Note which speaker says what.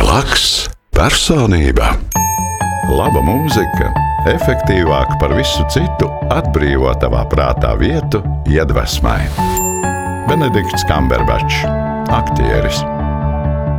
Speaker 1: Blakus personība. Laba mūzika, efektīvāk par visu citu, atbrīvo tavā prātā vietu iedvesmai. Benedikts Kamberbačs, aktieris.